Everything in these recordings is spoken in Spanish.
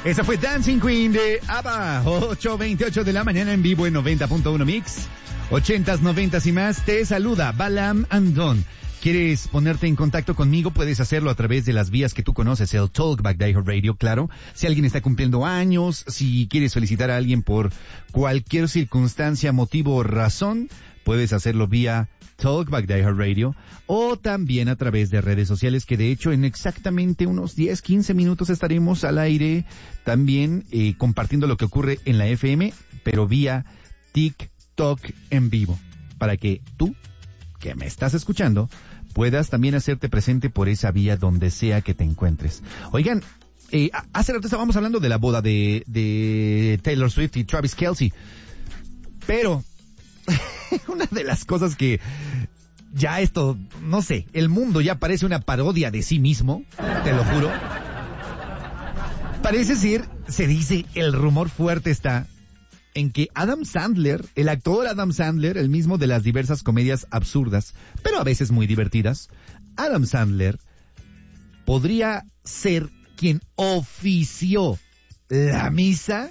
Esa fue Dancing Queen de ABBA. 8:28 de la mañana en vivo en 90.1 Mix. 80s, 90s y más. Te saluda Balam Andon. ¿Quieres ponerte en contacto conmigo? Puedes hacerlo a través de las vías que tú conoces, el Talkback de iHeartRadio, claro. Si alguien está cumpliendo años, si quieres felicitar a alguien por cualquier circunstancia, motivo o razón, puedes hacerlo vía Talkback de iHeartRadio o también a través de redes sociales, que de hecho en exactamente unos 10, 15 minutos estaremos al aire también compartiendo lo que ocurre en la FM, pero vía TikTok en vivo, para que tú, que me estás escuchando, puedas también hacerte presente por esa vía donde sea que te encuentres. Oigan, hace rato estábamos hablando de la boda de Taylor Swift y Travis Kelce, pero una de las cosas que ya esto, no sé, el mundo ya parece una parodia de sí mismo, te lo juro. Parece ser, se dice, el rumor fuerte está en que Adam Sandler, el actor Adam Sandler, el mismo de las diversas comedias absurdas, pero a veces muy divertidas, Adam Sandler podría ser quien ofició la misa,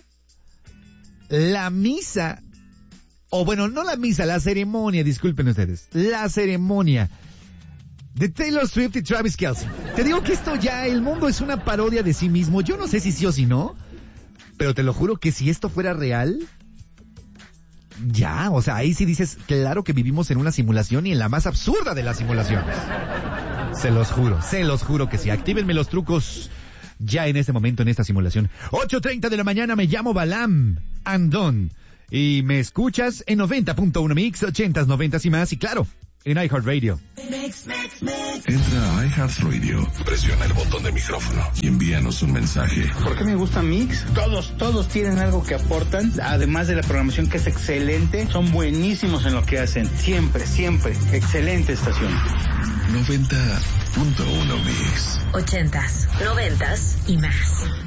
o bueno, no la misa, la ceremonia, disculpen ustedes, la ceremonia de Taylor Swift y Travis Kelce. Te digo que esto ya, el mundo es una parodia de sí mismo, yo no sé si sí o si no, pero te lo juro que si esto fuera real, ya, o sea, ahí sí dices, claro que vivimos en una simulación y en la más absurda de las simulaciones. Se los juro que sí. Actívenme los trucos ya en este momento en esta simulación. 8:30 de la mañana, me llamo Balam Andon y me escuchas en 90.1 Mix, 80s, 90s y más, y claro, en iHeartRadio. Entra a iHeartRadio, presiona el botón de micrófono y envíanos un mensaje. ¿Por qué me gusta Mix? Todos tienen algo que aportan, además de la programación que es excelente, son buenísimos en lo que hacen, siempre, excelente estación. 90.1 Mix. 80s, 90s y más.